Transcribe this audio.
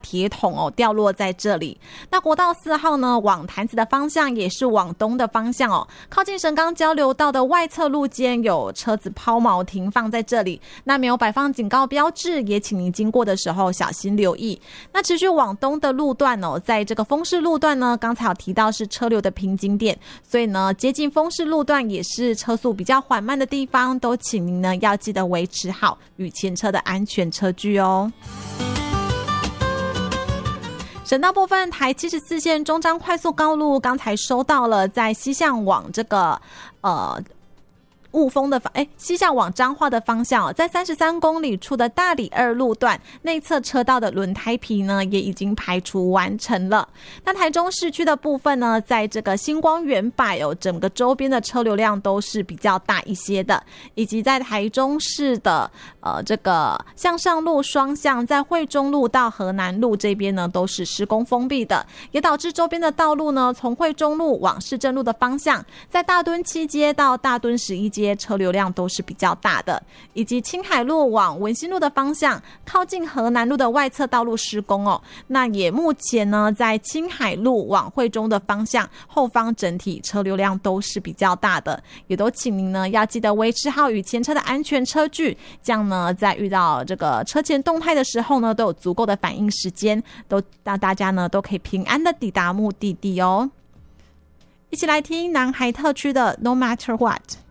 铁桶掉落在这里。那国道4号呢，往潭子的方向也是往东的方向靠近神冈交流道的外侧路肩有车子抛锚停放在这里，那没有摆放警告标志，也请您经过的时候小心留意。那持续往东的路段在这个丰市路段呢，刚才有提到是车流的瓶颈点，所以呢接近丰市路段也是车速比较缓慢的地方，都请您呢要记得维持好与前车的安全车距哦。省道部分，台74线中彰快速高路刚才收到了在西向往这个雾峰的西向往彰化的方向在33公里处的大里2路段内侧车道的轮胎皮呢也已经排除完成了。那台中市区的部分呢，在这个星光远百整个周边的车流量都是比较大一些的，以及在台中市的这个向上路双向在惠中路到河南路这边呢都是施工封闭的，也导致周边的道路呢从惠中路往市政路的方向，在大墩7街到大墩11街车流量都是比较大的，以及青海路往文心路的方向靠近河南路的外侧道路施工那也目前呢在青海路往惠中的方向后方整体车流量都是比较大的，也都请您呢要记得维持好与前车的安全车距，这样呢在遇到这个车前动态的时候呢都有足够的反应时间，都让大家呢都可以平安的抵达目的地哦。一起来听南海特区的 No Matter What。